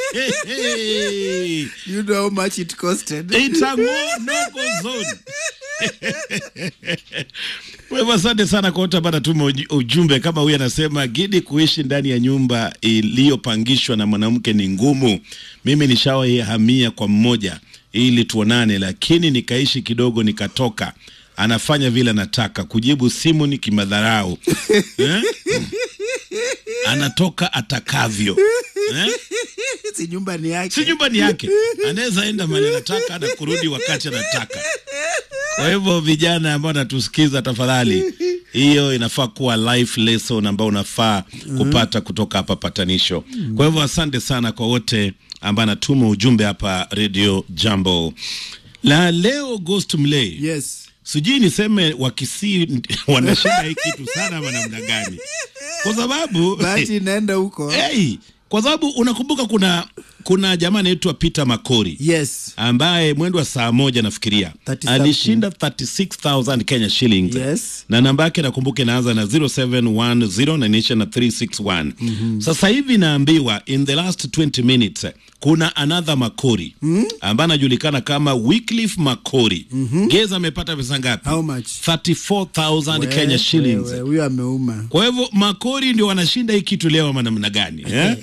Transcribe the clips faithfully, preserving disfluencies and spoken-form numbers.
You know how much it costed. It's a no-go zone. Wewe asante sana kwa wote ambao tuma ujumbe kama huyu anasema Gidi, kuishi ndani ya nyumba iliyopangishwa na mwanamke ni ngumu. Mimi nishawahi hamia kwa mmoja ili tuonane, lakini nikaishi kidogo nikatoka. Anafanya vile anataka, kujibu simu ni kimadharau. eh? Anatoka atakavyo. Eh? Si nyumba ni yake. Si nyumba ni yake. Anaweza enda mahali anataka na kurudi wakati anataka. Kwa hivyo vijana ambao natusikiza, tafadhali, hiyo inafaa kuwa life lesson ambao unafaa kupata kutoka hapa patanisho. Kwa hivyo asante sana kwa wote ambao natuma ujumbe hapa Radio Jambo. La leo Ghost Mlay. Yes. Sijui niseme wakisi wanashinda hii kitu sana ama namna gani. Kwa sababu bahati inaenda huko. Hey, kwa sababu unakumbuka kuna kuna jamaa anaitwa Peter Makori. Yes. Ambaye mwendo wa saa moja nafikiria alishinda thirty-six thousand Kenya shillings. Yes. Na namba yake nakumbuka inaanza na zero seven one zero na inaisha na three six one. Mm-hmm. Sasa hivi naambiwa in the last twenty minutes kuna another Makori mm-hmm. ambaye anajulikana kama Wycliffe Makori. Mm-hmm. Geza amepata pesa ngapi? How much? thirty-four thousand Kenya shillings. Huyo ameuma. Kwa hivyo Makori ndio wanashinda hii kitu leo ama namna gani? Eh?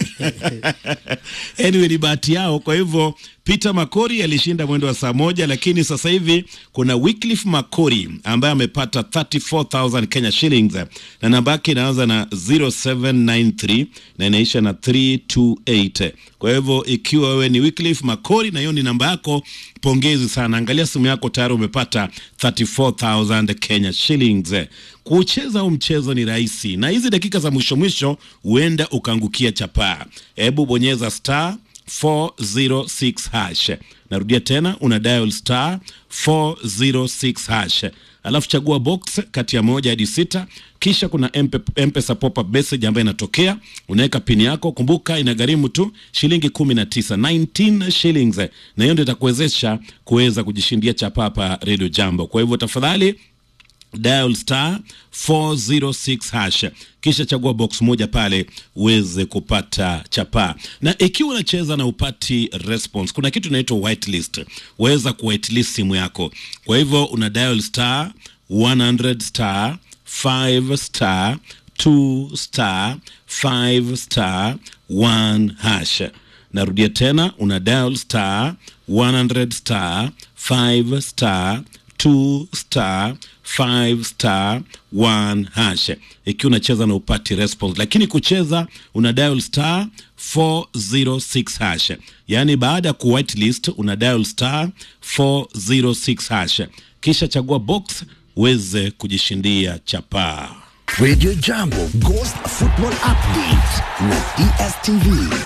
Anyway, ni bahati yao. Kwa hivyo Peter Makori alishinda mwendo wa saa moja, lakini sasa hivi kuna Wycliffe Makori ambaye amepata thirty-four thousand Kenya shillings na namba yake inaanza na zero seven nine three na inaisha na three two eight. Kwa hivyo ikiwa wewe ni Wycliffe Makori na hiyo ni namba yako, pongezi sana. Angalia simu yako, tayari umepata thirty-four thousand Kenya shillings. Kucheza huu mchezo ni rahisi, na hizi dakika za mwisho mwisho huenda ukaangukia chapaa. Hebu bonyeza star four zero six hash. Narudia tena, una dial star four zero six hash. Alafu chagua box kati ya moja hadi sita. Kisha kuna M-Pesa pop-up message ambayo inatokea. Unaweka pini yako. Kumbuka inagharimu tu shilingi kumi na tisa, nineteen shillings. Na hiyo ndio itakuwezesha kuweza kujishindia chapa hapa Radio Jambo. Kwa hivyo tafadhali dial star four zero six hash, kisha chagua box moja pale uweze kupata chapa. Na ikiwa unacheza na upati response, kuna kitu inaitwa whitelist. Weza ku whitelist simu yako. Kwa hivyo una dial star one hundred star five star two star five star one hash. Narudia tena, una dial star one hundred star five star two star five star one hash. Ikiwa unacheza na upati response, lakini kucheza una dial star four zero six hash. Yani baada ya ku whitelist una dial star four zero six hash, kisha chagua box uweze kujishindia chapa. Radio Jambo Ghost Football Update na D S T V.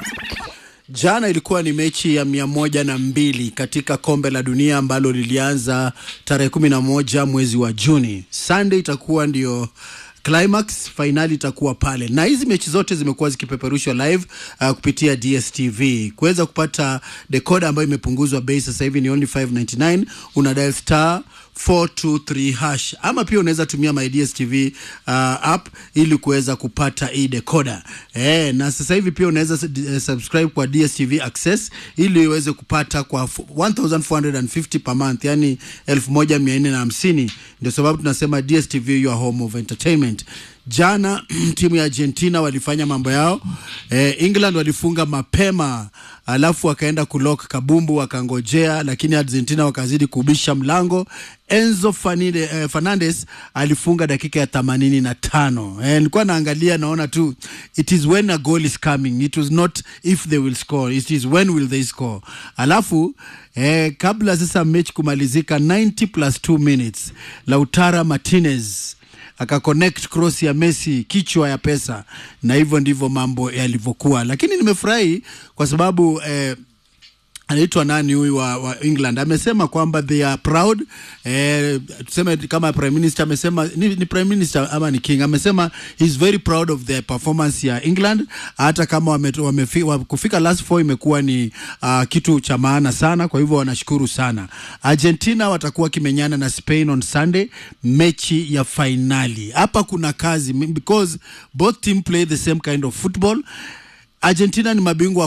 Jana ilikuwa ni mechi ya mia moja na mbili katika kombe la dunia ambalo lilianza tarehe kumi na moja mwezi wa Juni. Sunday itakuwa ndio climax, finali itakuwa pale. Na hizi mechi zote zimekuwa zikipeperushwa live uh, kupitia D S T V. Kuweza kupata decoder ambayo imepunguzwa bei sasa hivi ni only five ninety-nine. Una dial star four two three hash, ama pia unaweza tumia my D S T V uh, app ili kuweza kupata hii decoder. Eh, na sasa hivi pia unaweza uh, subscribe kwa D S T V Access ili uweze kupata kwa one thousand four hundred fifty per month, yani elfu moja mia nne na hamsini. Ndio sababu tunasema D S T V, your home of entertainment. Jana timu ya Argentina walifanya mambo yao. Eh, England walifunga mapema, alafu wakaenda kulock kabumbu wakangojea, lakini Argentina wakazidi kubisha mlango. Enzo Fanide, eh, Fernandez alifunga dakika ya themanini na tano. Eh, nilikuwa naangalia naona tu it is when a goal is coming. It was not if they will score. It is when will they score. Alafu eh, kabla sasa mechi kumalizika ninety plus two minutes, Lautaro Martinez aka connect cross ya Messi kichwa ya pesa, na hivyo ndivyo mambo yalivyokuwa. Lakini nimefurahi kwa sababu eh, anaitwa nani huyu wa, wa England amesema kwamba they are proud. Eh, tuseme kama prime minister amesema ni, ni prime minister ama ni king, amesema he's very proud of their performance ya England, hata kama wame, wame, wame kufika last four imekuwa ni uh, kitu cha maana sana. Kwa hivyo wanashukuru sana. Argentina watakuwa kimenyana na Spain on Sunday, mechi ya finali. Hapa kuna kazi because both team play the same kind of football. Argentina ni mabingwa